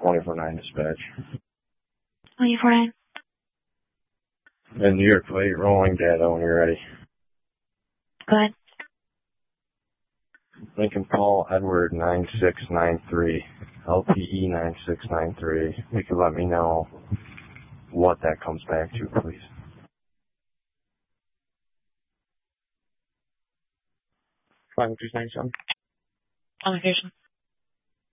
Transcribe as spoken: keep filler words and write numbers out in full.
twenty-four nine dispatch. twenty-four nine. And New York plate, rolling data when you're ready. Go ahead. Lincoln Paul Edward nine six nine three, L P E nine six nine three. You can let me know what that comes back to, please. five two nine seven. On location.